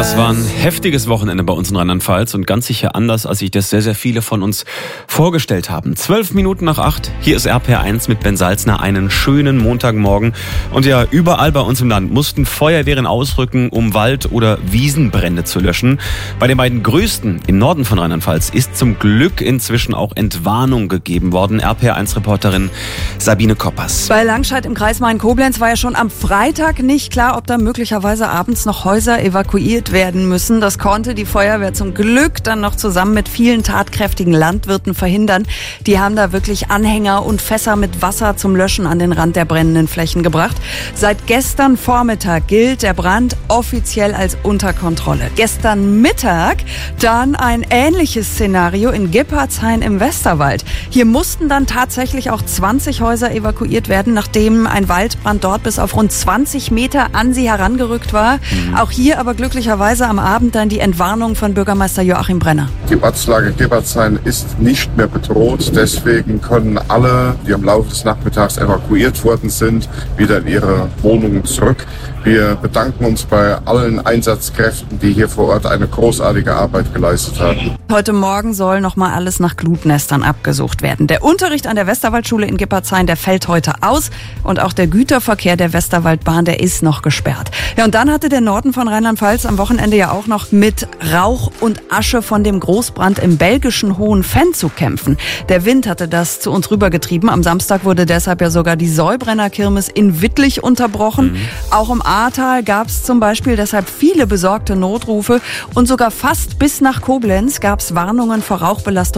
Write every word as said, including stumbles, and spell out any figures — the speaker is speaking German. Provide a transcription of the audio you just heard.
Das war ein heftiges Wochenende bei uns in Rheinland-Pfalz und ganz sicher anders, als sich das sehr, sehr viele von uns vorgestellt haben. Zwölf Minuten nach acht, hier ist R P R eins mit Ben Salzner, einen schönen Montagmorgen. Und ja, überall bei uns im Land mussten Feuerwehren ausrücken, um Wald- oder Wiesenbrände zu löschen. Bei den beiden größten im Norden von Rheinland-Pfalz ist zum Glück inzwischen auch Entwarnung gegeben worden. R P R eins Reporterin Sabine Koppers. Bei Langscheid im Kreis Main-Koblenz war ja schon am Freitag nicht klar, ob da möglicherweise abends noch Häuser evakuiert werden müssen. Das konnte die Feuerwehr zum Glück dann noch zusammen mit vielen tatkräftigen Landwirten verhindern. Die haben da wirklich Anhänger und Fässer mit Wasser zum Löschen an den Rand der brennenden Flächen gebracht. Seit gestern Vormittag gilt der Brand offiziell als unter Kontrolle. Gestern Mittag dann ein ähnliches Szenario in Gippertshain im Westerwald. Hier mussten dann tatsächlich auch zwanzig Häuser evakuiert werden, nachdem ein Waldbrand dort bis auf rund zwanzig Meter an sie herangerückt war. Mhm. Auch hier aber glücklicherweise am Abend dann die Entwarnung von Bürgermeister Joachim Brenner. Die Ortslage Gippertshain ist nicht mehr bedroht. Deswegen können alle, die im Laufe des Nachmittags evakuiert worden sind, wieder in ihre Wohnungen zurück. Wir bedanken uns bei allen Einsatzkräften, die hier vor Ort eine großartige Arbeit geleistet haben. Heute Morgen soll noch mal alles nach Glutnestern abgesucht werden. Der Unterricht an der Westerwaldschule in Gippertshain, der fällt heute aus. Und auch der Güterverkehr der Westerwaldbahn, der ist noch gesperrt. Ja, und dann hatte der Norden von Rheinland-Pfalz am Wochenende ja auch noch mit Rauch und Asche von dem Großbrand im belgischen Hohenfenn zu kämpfen. Der Wind hatte das zu uns rübergetrieben. Am Samstag wurde deshalb ja sogar die Säubrenner-Kirmes in Wittlich unterbrochen. Mhm. Auch im Ahrtal gab es zum Beispiel deshalb viele besorgte Notrufe. Und sogar fast bis nach Koblenz gab es Warnungen vor Rauchbelastung